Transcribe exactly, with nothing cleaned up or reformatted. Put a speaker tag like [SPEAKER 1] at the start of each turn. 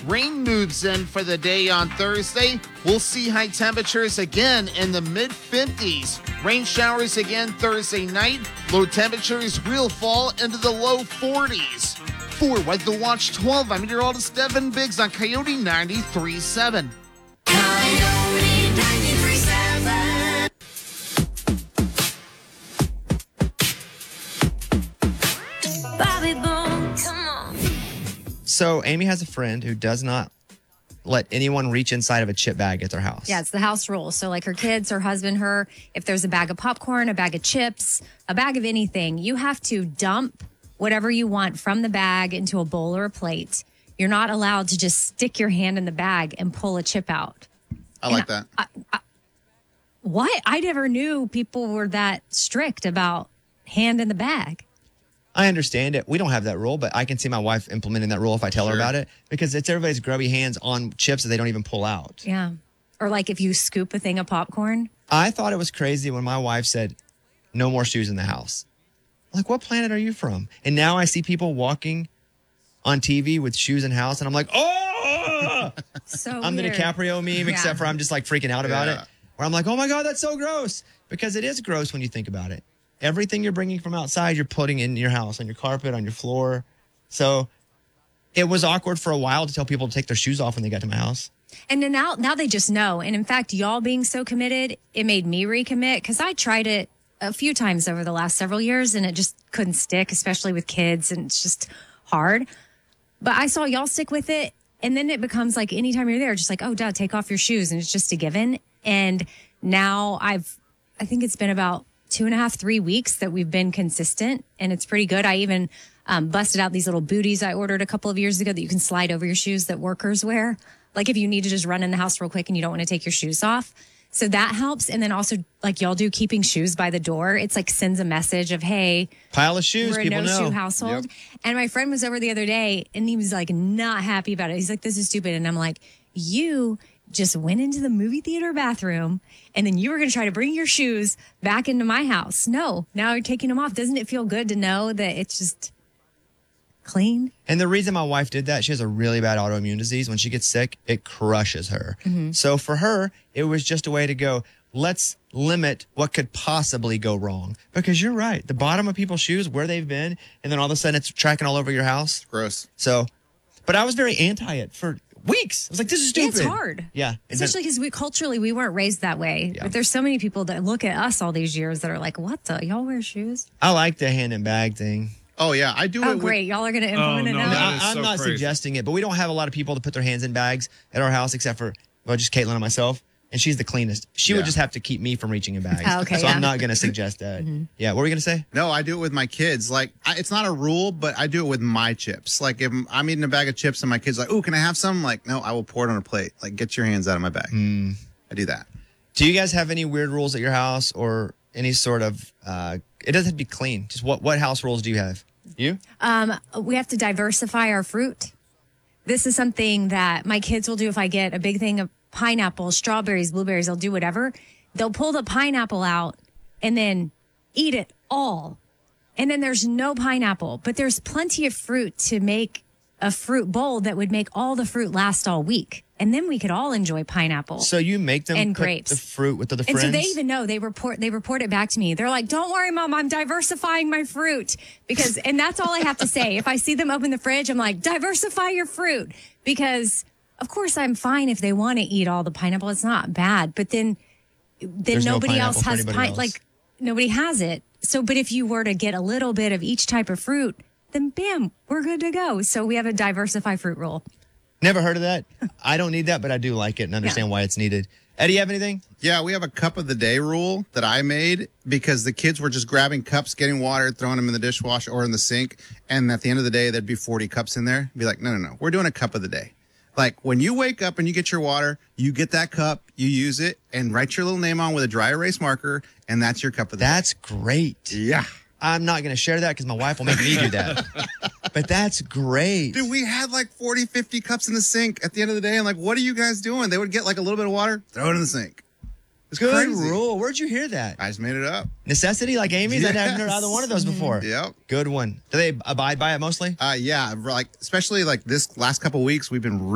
[SPEAKER 1] rain moves in for the day on Thursday. We'll see high temperatures again in the mid fifties. Rain showers again Thursday night. Low temperatures will fall into the low forties. For Weather Watch twelve, I'm meteorologist Devin Biggs on Coyote ninety-three point seven.
[SPEAKER 2] Coyote ninety-three point seven. Bobby Bones, come on.
[SPEAKER 3] So Amy has a friend who does not let anyone reach inside of a chip bag at their house.
[SPEAKER 4] Yeah, it's the house rule. So like her kids, her husband, her, if there's a bag of popcorn, a bag of chips, a bag of anything, you have to dump whatever you want from the bag into a bowl or a plate. You're not allowed to just stick your hand in the bag and pull a chip out.
[SPEAKER 5] I like that.
[SPEAKER 4] I, I, what? I never knew people were that strict about hand in the bag.
[SPEAKER 3] I understand it. We don't have that rule, but I can see my wife implementing that rule if I tell
[SPEAKER 5] Sure.
[SPEAKER 3] her about it, because it's everybody's grubby hands on chips that they don't even pull out.
[SPEAKER 4] Yeah. Or like if you scoop a thing of popcorn.
[SPEAKER 3] I thought it was crazy when my wife said, no more shoes in the house. Like, what planet are you from? And now I see people walking on T V with shoes in house, and I'm like, oh!
[SPEAKER 4] So
[SPEAKER 3] I'm
[SPEAKER 4] weird.
[SPEAKER 3] the DiCaprio meme,
[SPEAKER 4] Yeah.
[SPEAKER 3] except for I'm just like freaking out about
[SPEAKER 5] Yeah.
[SPEAKER 3] it. Where I'm like, oh my God, that's so gross. Because it is gross when you think about it. Everything you're bringing from outside, you're putting in your house, on your carpet, on your floor. So it was awkward for a while to tell people to take their shoes off when they got to my house.
[SPEAKER 4] And then now, now they just know. And in fact, y'all being so committed, it made me recommit because I tried it a few times over the last several years and it just couldn't stick, especially with kids. And it's just hard. But I saw y'all stick with it. And then it becomes like anytime you're there, just like, oh, duh, take off your shoes. And it's just a given. And now I've, I think it's been about two and a half, three weeks that we've been consistent. And it's pretty good. I even um, busted out these little booties I ordered a couple of years ago that you can slide over your shoes that workers wear. Like if you need to just run in the house real quick and you don't want to take your shoes off. So that helps. And then also like y'all do keeping shoes by the door. It's like sends a message of, hey,
[SPEAKER 3] Pile of shoes,
[SPEAKER 4] we're a
[SPEAKER 3] people
[SPEAKER 4] no
[SPEAKER 3] know.
[SPEAKER 4] shoe household.
[SPEAKER 5] Yep.
[SPEAKER 4] And my friend was over the other day and he was like not happy about it. He's like, this is stupid. And I'm like, you just went into the movie theater bathroom and then you were going to try to bring your shoes back into my house. No, now you're taking them off. Doesn't it feel good to know that it's just clean?
[SPEAKER 3] And the reason my wife did that, she has a really bad autoimmune disease. When she gets sick, it crushes her.
[SPEAKER 4] Mm-hmm.
[SPEAKER 3] So for her, it was just a way to go, let's limit what could possibly go wrong. Because you're right. The bottom of people's shoes, where they've been, and then all of a sudden it's tracking all over your house.
[SPEAKER 5] Gross.
[SPEAKER 3] So, but I was very anti it for weeks. I was like, this is
[SPEAKER 4] Yeah,
[SPEAKER 3] stupid.
[SPEAKER 4] it's hard.
[SPEAKER 3] Yeah. And then-
[SPEAKER 4] Especially because we culturally, we weren't raised that way.
[SPEAKER 3] Yeah.
[SPEAKER 4] But there's so many people that look at us all these years that are like, what the? Y'all wear shoes?
[SPEAKER 3] I like the hand and bag thing.
[SPEAKER 5] Oh, yeah. I do
[SPEAKER 4] Oh,
[SPEAKER 5] it with-
[SPEAKER 4] great. Y'all are going to implement
[SPEAKER 6] Oh,
[SPEAKER 4] it
[SPEAKER 6] no,
[SPEAKER 4] now?
[SPEAKER 3] No,
[SPEAKER 6] that
[SPEAKER 3] I,
[SPEAKER 6] is
[SPEAKER 3] I'm
[SPEAKER 6] so
[SPEAKER 3] not
[SPEAKER 6] crazy.
[SPEAKER 3] suggesting it, but we don't have a lot of people to put their hands in bags at our house except for, well, just Caitlin and myself. And she's the cleanest. She would
[SPEAKER 5] Yeah.
[SPEAKER 3] just have to keep me from reaching in bags.
[SPEAKER 4] Oh, okay,
[SPEAKER 3] so
[SPEAKER 4] yeah.
[SPEAKER 3] I'm not going to suggest that. Yeah. What were we going to say?
[SPEAKER 5] No, I do it with my kids. Like, I, it's not a rule, but I do it with my chips. Like, if I'm eating a bag of chips and my kid's like, "Ooh, can I have some?" Like, no, I will pour it on a plate. Like, get your hands out of my bag. I do that.
[SPEAKER 3] Do you guys have any weird rules at your house or any sort of, uh, it doesn't have to be clean. Just what, what house rules do you have? You?
[SPEAKER 4] Um, we have to diversify our fruit. This is something that my kids will do if I get a big thing of pineapples, strawberries, blueberries, they'll do whatever. They'll pull the pineapple out and then eat it all. And then there's no pineapple, but there's plenty of fruit to make a fruit bowl that would make all the fruit last all week. And then we could all enjoy pineapple.
[SPEAKER 3] So you make them
[SPEAKER 4] And
[SPEAKER 3] put
[SPEAKER 4] grapes.
[SPEAKER 3] the fruit with other
[SPEAKER 4] And
[SPEAKER 3] friends?
[SPEAKER 4] so they even know they report they report it back to me. They're like, "Don't worry, Mom, I'm diversifying my fruit." Because and that's all I have to say. If I see them open the fridge, I'm like, "Diversify your fruit." Because of course I'm fine if they want to eat all the pineapple. It's not bad. But then then
[SPEAKER 3] There's no
[SPEAKER 4] nobody
[SPEAKER 3] pineapple
[SPEAKER 4] else
[SPEAKER 3] for
[SPEAKER 4] has
[SPEAKER 3] anybody
[SPEAKER 4] pine
[SPEAKER 3] else.
[SPEAKER 4] like nobody has it. So but if you were to get a little bit of each type of fruit, then bam, we're good to go. So we have a diversify fruit rule.
[SPEAKER 3] Never heard of that. I don't need that, but I do like it and understand why it's needed. Eddie, you have anything?
[SPEAKER 5] Yeah, we have a cup of the day rule that I made because the kids were just grabbing cups, getting water, throwing them in the dishwasher or in the sink. And at the end of the day, there'd be forty cups in there. Be like, no, no, no. We're doing a cup of the day. Like when you wake up and you get your water, you get that cup, you use it and write your little name on with a dry erase marker. And that's your cup of the
[SPEAKER 3] That's great.
[SPEAKER 5] day. Yeah.
[SPEAKER 3] I'm not going to share that because my wife will make me do that. But that's great.
[SPEAKER 5] Dude, we had like forty, fifty cups in the sink at the end of the day. And like, what are you guys doing? They would get like a little bit of water, throw it in the sink. It's
[SPEAKER 3] Good
[SPEAKER 5] crazy.
[SPEAKER 3] rule. Where'd you hear that?
[SPEAKER 5] I just made it up.
[SPEAKER 3] Necessity like Amy's? I never heard either one of those before.
[SPEAKER 5] Yep.
[SPEAKER 3] Good one. Do they abide by it mostly?
[SPEAKER 5] Uh, yeah, like especially like this last couple weeks, we've been